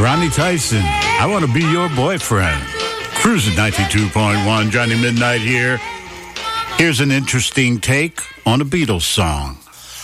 Ronnie Tyson, I Want to Be Your Boyfriend. Cruising 92.1, Johnny Midnight here. Here's an interesting take on a Beatles song.